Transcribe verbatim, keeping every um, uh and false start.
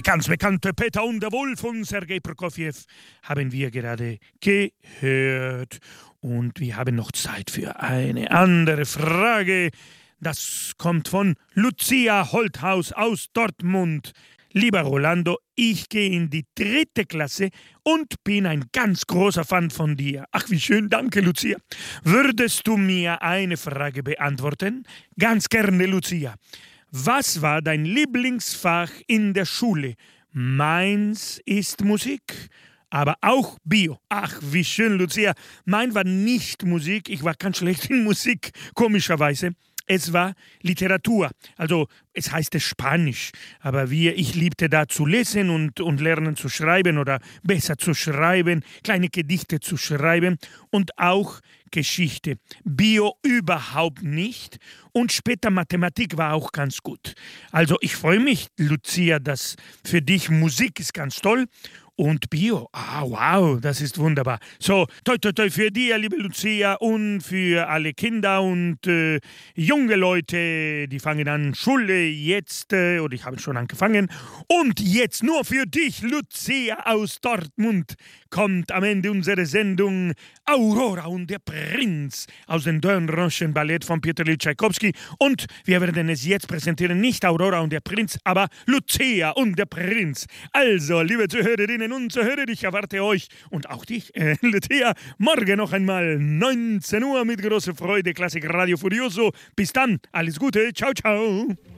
ganz bekannte Peter und der Wolf von Sergei Prokofjew haben wir gerade gehört. Und wir haben noch Zeit für eine andere Frage. Das kommt von Lucia Holthaus aus Dortmund. Lieber Rolando, ich gehe in die dritte Klasse und bin ein ganz großer Fan von dir. Ach, wie schön, danke, Lucia. Würdest du mir eine Frage beantworten? Ganz gerne, Lucia. Was war dein Lieblingsfach in der Schule? Meins ist Musik, aber auch Bio. Ach, wie schön, Lucia. Mein war nicht Musik, ich war ganz schlecht in Musik, komischerweise. Es war Literatur, also es heißt es Spanisch, aber wir, ich liebte da zu lesen und, und lernen zu schreiben oder besser zu schreiben, kleine Gedichte zu schreiben und auch Geschichte. Bio überhaupt nicht und später Mathematik war auch ganz gut. Also ich freue mich, Lucia, dass für dich Musik ist ganz toll. Und Bio, ah wow, das ist wunderbar. So, toi toi toi für dir, liebe Lucia, und für alle Kinder und äh, junge Leute, die fangen an Schule jetzt, äh, oder ich habe schon angefangen. Und jetzt nur für dich, Lucia aus Dortmund, kommt am Ende unserer Sendung Aurora und der Prinz aus dem Dornröschen Ballett von Peter Lee Tschaikowski. Und wir werden es jetzt präsentieren, nicht Aurora und der Prinz, aber Lucia und der Prinz. Also, liebe Zuhörerinnen und Zuhörer, ich erwarte euch und auch dich, äh, Lucia, morgen noch einmal neunzehn Uhr mit großer Freude, Klassik Radio Furioso. Bis dann, alles Gute, ciao, ciao.